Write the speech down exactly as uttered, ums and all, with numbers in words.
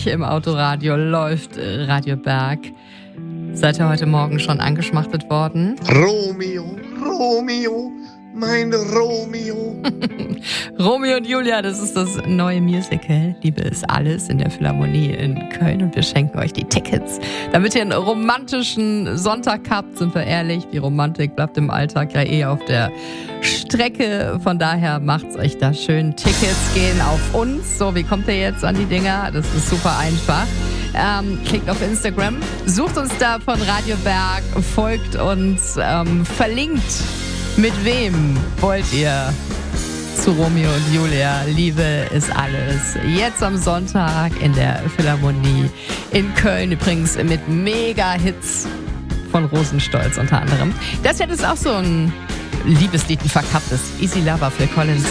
euch im Autoradio läuft Radio Berg. Seid ihr heute Morgen schon angeschmachtet worden? Romeo, Romeo, mein Romeo. Romeo und Julia, das ist das neue Musical. Liebe ist alles in der Philharmonie in Köln und wir schenken euch die Tickets. Damit ihr einen romantischen Sonntag habt, sind wir ehrlich, die Romantik bleibt im Alltag ja eh auf der Strecke. Von daher macht's euch da schön. Tickets gehen auf uns. So, wie kommt ihr jetzt an die Dinger? Das ist super einfach. Ähm, klickt auf Instagram, sucht uns da von Radio Berg, folgt uns, ähm, verlinkt, mit wem wollt ihr zu Romeo und Julia. Liebe ist alles. Jetzt am Sonntag in der Philharmonie in Köln, übrigens mit Mega-Hits von Rosenstolz unter anderem. Das hier ist auch so ein Liebeslied, ein verkapptes Easy Lover, Phil Collins.